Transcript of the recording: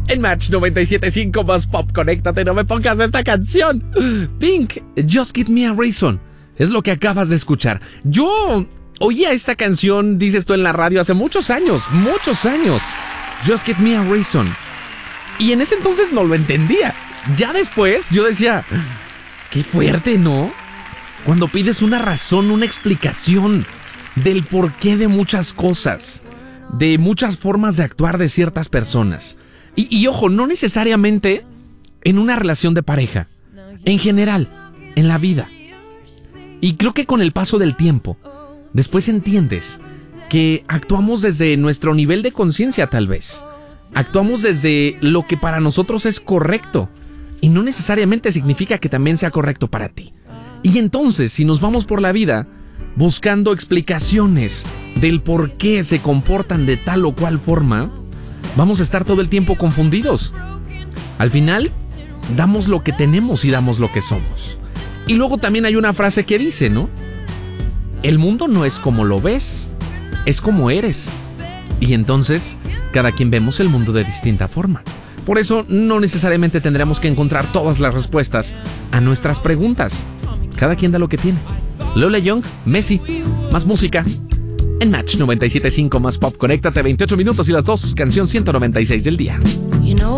En Match 97.5 más pop, conéctate, no me pongas esta canción. Pink, Just Give Me a Reason. Es lo que acabas de escuchar. Yo oía esta canción, dices tú, en la radio hace muchos años. Just Give Me a Reason. Y en ese entonces no lo entendía. Ya después yo decía, qué fuerte, ¿no? Cuando pides una razón, una explicación del porqué de muchas cosas, de muchas formas de actuar de ciertas personas. Y ojo, no necesariamente en una relación de pareja, en general, en la vida. Y creo que con el paso del tiempo, después entiendes que actuamos desde nuestro nivel de conciencia, tal vez. Actuamos desde lo que para nosotros es correcto, y no necesariamente significa que también sea correcto para ti. Y entonces, si nos vamos por la vida buscando explicaciones del por qué se comportan de tal o cual forma, vamos a estar todo el tiempo confundidos. Al final, damos lo que tenemos y damos lo que somos. Y luego también hay una frase que dice, ¿no? El mundo no es como lo ves, es como eres. Y entonces, cada quien vemos el mundo de distinta forma. Por eso, no necesariamente tendremos que encontrar todas las respuestas a nuestras preguntas. Cada quien da lo que tiene. Lola Young, Messi, más música. En Match 97.5 más pop, conéctate, 28 minutos y las 2, canción 196 del día.